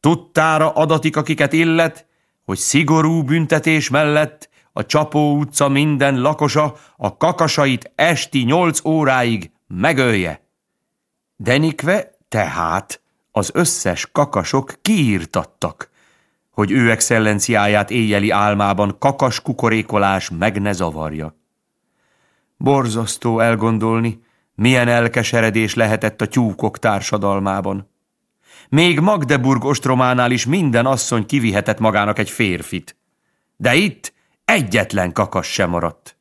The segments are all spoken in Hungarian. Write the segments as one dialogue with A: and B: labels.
A: Tudtára adatik, akiket illet, hogy szigorú büntetés mellett a Csapó utca minden lakosa a kakasait esti 8 óráig megölje. Denikve tehát az összes kakasok kiírtattak, hogy ő excellenciáját éjjeli álmában kakas kukorékolás meg ne zavarja. Borzasztó elgondolni, milyen elkeseredés lehetett a tyúkok társadalmában. Még Magdeburg ostrománál is minden asszony kivihetett magának egy férfit. De itt egyetlen kakas sem maradt.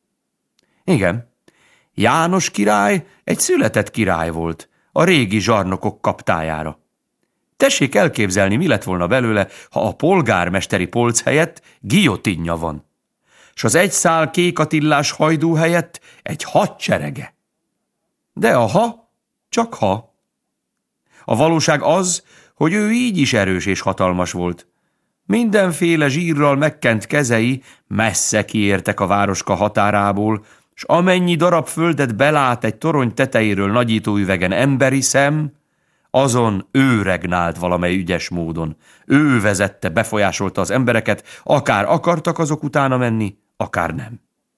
A: Igen, János király egy született király volt, a régi zsarnokok kaptájára. Tessék elképzelni, mi lett volna belőle, ha a polgármesteri polc helyett guillotinja van, s az egy szál Kék Attillás hajdú helyett egy hadserege. De a ha, csak ha. A valóság az, hogy ő így is erős és hatalmas volt. Mindenféle zsírral megkent kezei messze kiértek a városka határából, s amennyi darab földet belát egy torony tetejéről nagyítóüvegen emberi szem, azon ő regnált valamely ügyes módon. Ő vezette, befolyásolta az embereket, akár akartak azok utána menni, akár nem.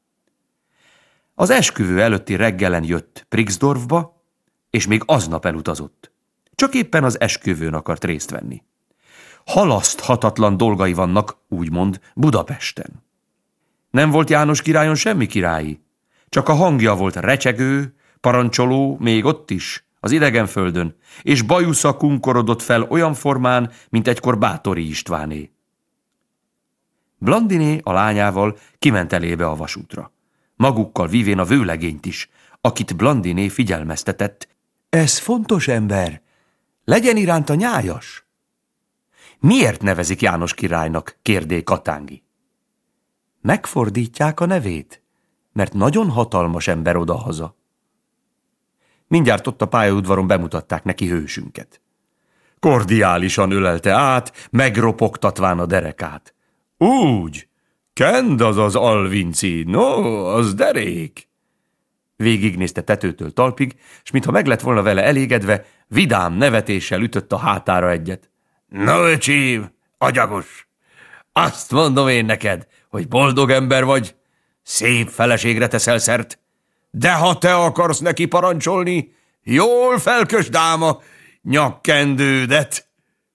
A: Az esküvő előtti reggelen jött Brixdorfba, és még aznap elutazott. Csak éppen az esküvőn akart részt venni. Halaszthatatlan dolgai vannak, úgymond, Budapesten. Nem volt János királyon semmi királyi, csak a hangja volt recsegő, parancsoló még ott is, az idegenföldön, és bajusza kunkorodott fel olyan formán, mint egykor Báthori Istváné. Blandiné a lányával kiment elébe a vasútra. Magukkal vívén a vőlegényt is, akit Blandiné figyelmeztetett. Ez fontos ember, legyen iránta nyájas. Miért nevezik János királynak, kérdé Katángi. Megfordítják a nevét, mert nagyon hatalmas ember odahaza. Mindjárt ott a pályaudvaron bemutatták neki hősünket. Kordiálisan ölelte át, megropogtatván a derekát. Úgy, kend az Alvinci, no, az derék. Végignézte tetőtől talpig, s mintha meg lett volna vele elégedve, vidám nevetéssel ütött a hátára egyet. No, öcsém, agyagos, azt mondom én neked, hogy boldog ember vagy, szép feleségre teszel szert, de ha te akarsz neki parancsolni, jól felkösd ám a nyakkendődet.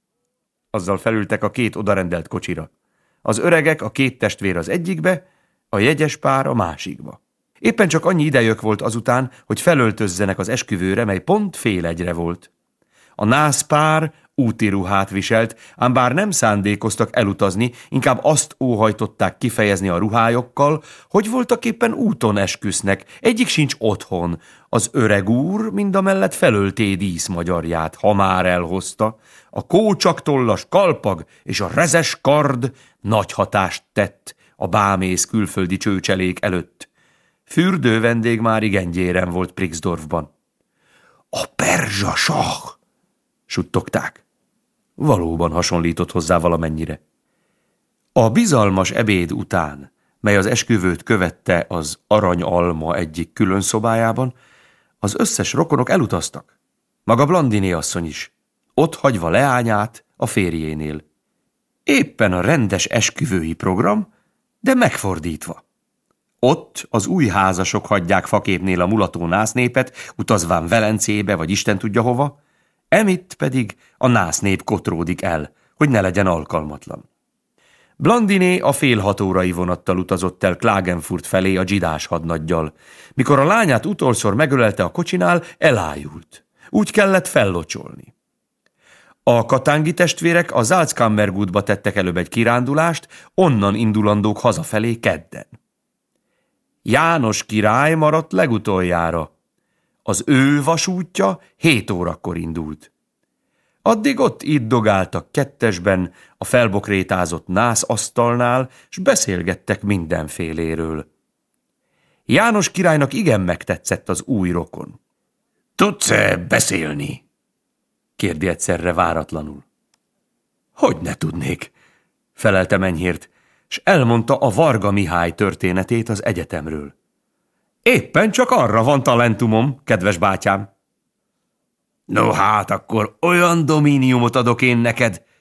A: Azzal felültek a két odarendelt kocsira. Az öregek, a két testvér az egyikbe, a jegyes pár a másikba. Éppen csak annyi idejük volt azután, hogy felöltözzenek az esküvőre, mely pont 1:30 volt. A nászpár úti ruhát viselt, ám bár nem szándékoztak elutazni, inkább azt óhajtották kifejezni a ruhájukkal, hogy voltaképpen úton esküsznek, egyik sincs otthon. Az öreg úr mindamellett felölté díszmagyarját, ha már elhozta. A kócsaktollas kalpag és a rezes kard nagy hatást tett a bámész külföldi csőcselék előtt. Fürdő vendég már igen gyéren volt Brixdorfban. A perzsa sah! Suttogták. Valóban hasonlított hozzá valamennyire. A bizalmas ebéd után, mely az esküvőt követte az Aranyalma egyik külön szobájában, az összes rokonok elutaztak. Maga Blandiné asszony is, ott hagyva leányát a férjénél. Éppen a rendes esküvői program, de megfordítva. Ott az új házasok hagyják faképnél a mulató násznépet, utazván Velencébe vagy Isten tudja hova, emitt pedig a násznép kotródik el, hogy ne legyen alkalmatlan. Blandiné a 5:30 órai vonattal utazott el Klagenfurt felé a zsidás hadnaggyal. Mikor a lányát utolszor megölelte a kocsinál, elájult. Úgy kellett fellocsolni. A Katángi testvérek a Salzkammergutba tettek előbb egy kirándulást, onnan indulandók hazafelé kedden. János király maradt legutoljára. Az ő vasútja 7 órakor indult. Addig ott iddogáltak kettesben a felbokrétázott nászasztalnál, s beszélgettek mindenféléről. János királynak igen megtetszett az új rokon. Tudsz-e beszélni? Kérdi egyszerre váratlanul. Hogy ne tudnék, felelte Menyhért, s elmondta a Varga Mihály történetét az egyetemről. Éppen csak arra van talentumom, kedves bátyám. No hát, akkor olyan domíniumot adok én neked,